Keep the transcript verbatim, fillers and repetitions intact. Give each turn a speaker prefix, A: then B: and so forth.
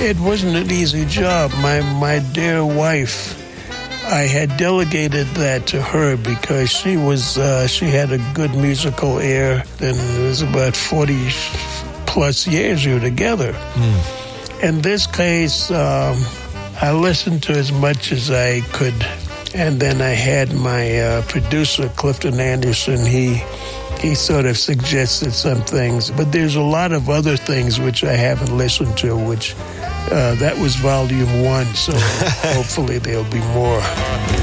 A: It wasn't an easy job. My my dear wife, I had delegated that to her because she was uh, she had a good musical ear. And it was about forty plus years we were together. Mm. In this case, um, I listened to as much as I could, and then I had my uh, producer Clifton Anderson. He he sort of suggested some things, but there's a lot of other things which I haven't listened to. Which uh, that was volume one, so hopefully there'll be more.